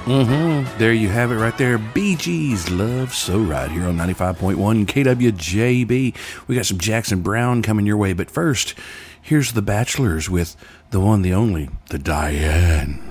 There you have it right there. Bee Gees, Love So Right, here on 95.1 KWJB. We got some Jackson Browne coming your way, but first, here's the Bachelors with the one, the only, the Diane.